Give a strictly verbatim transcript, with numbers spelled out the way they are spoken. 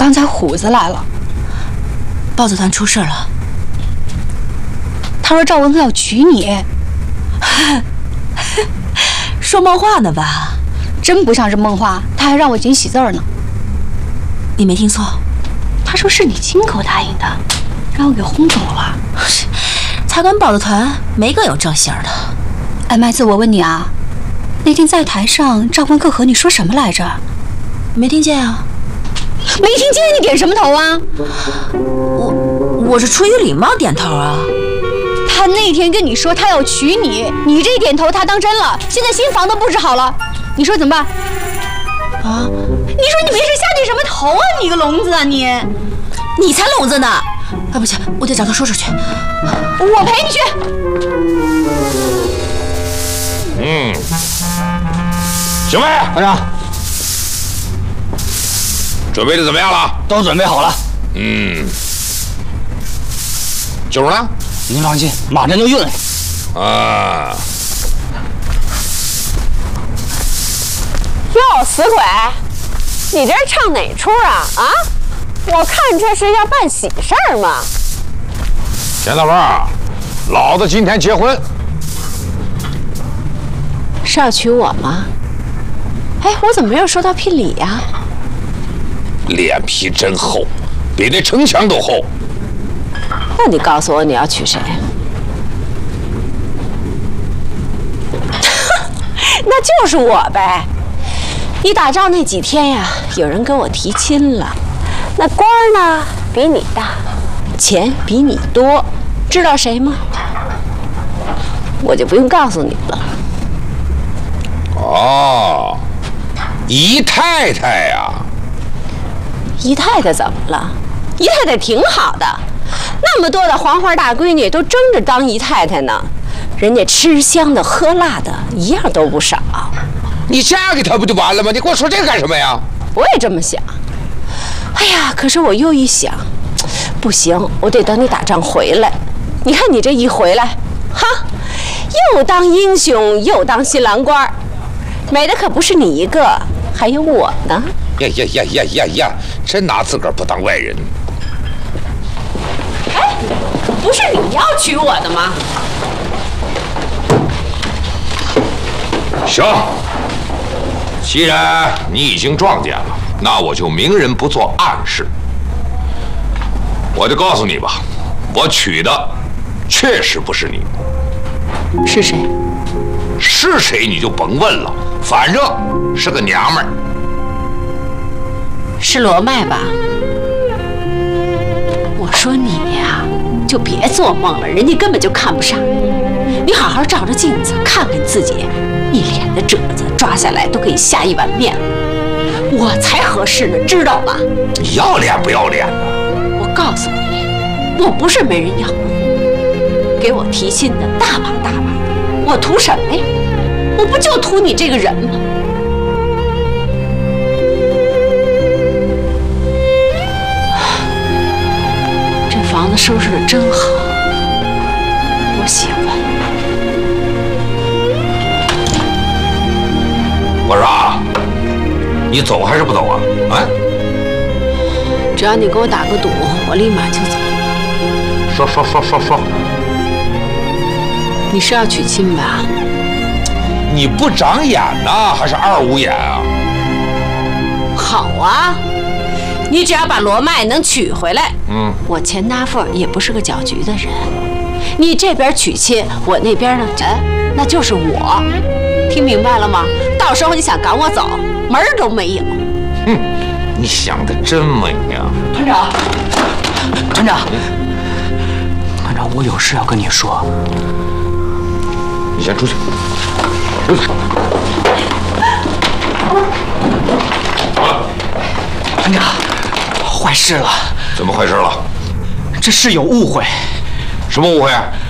刚才虎子来了， 豹子团出事了。 他说赵文峰要娶你， 说梦话呢吧？ 真不像是梦话，他还让我谨喜字呢。 你没听错， 他说是你亲口答应的，让我给轰走了。 才管豹子团没个有正形的。 哎，麦子，我问你啊，那天在台上赵文克和你说什么来着？ 没听见啊？ 没听见，你点什么头啊？ 我我是出于礼貌点头啊。 他那天跟你说他要娶你，你这点头他当真了。现在新房都布置好了，你说怎么办？ 啊？ 你说你没事瞎点什么头啊？你个聋子啊你！ 你才聋子呢！哎，不行，我得找他说说去。 我陪你去。 嗯，行呗， 团长， 准备的怎么样了？ 都准备好了。 嗯，酒呢？ 您放心，马上就运来。 啊！ 哟，死鬼，你这是唱哪出啊？啊，我看这是要办喜事儿嘛。 田大旺，老子今天结婚。 是要娶我吗？哎，我怎么没有收到聘礼呀？ 脸皮真厚，比那城墙都厚。 那你告诉我你要娶谁？那就是我呗。一打仗那几天呀，有人跟我提亲了，那官儿呢比你大，钱比你多，知道谁吗？我就不用告诉你了。 哦，姨太太呀！ 姨太太怎么了？姨太太挺好的，那么多的黄花大闺女都争着当姨太太呢，人家吃香的喝辣的一样都不少。 你嫁给他不就完了吗？你给我说这个干什么呀？ 我也这么想。哎呀，可是我又一想，不行，我得等你打仗回来。你看你这一回来，哈，又当英雄又当新郎官，美的可不是你一个，还有我呢。 呀呀呀呀呀呀！真拿自个儿不当外人。 哎，不是你要娶我的吗？ 行，既然你已经撞见了，那我就明人不做暗事。我就告诉你吧，我娶的确实不是你。 是谁？ 是谁你就甭问了，反正是个娘们儿。 是罗麦吧？我说你呀，就别做梦了，人家根本就看不上你。你好好照着镜子看看自己，一脸的褶子，抓下来都可以下一碗面了。我才合适呢，知道吗？ 你要脸不要脸呢？ 我告诉你，我不是没人要，给我提亲的大把大把的，我图什么呀？我不就图你这个人吗？房子收拾得真好，我喜欢。 我说啊，你走还是不走啊？啊？ 只要你给我打个赌，我立马就走。 说说说说说， 你是要娶亲吧？ 你不长眼呐，还是二五眼啊？ 好啊。你只要把罗麦能娶回来， 嗯， 我钱大凤也不是个搅局的人。你这边娶亲，我那边呢，哎，那就是我，听明白了吗？到时候你想赶我走，门儿都没有。 哼，你想的真美呀， 团长，团长，团长，我有事要跟你说。 你先出去，出去。好了， 团长。坏事了！ 怎么回事了？ 这事有误会。 什么误会啊？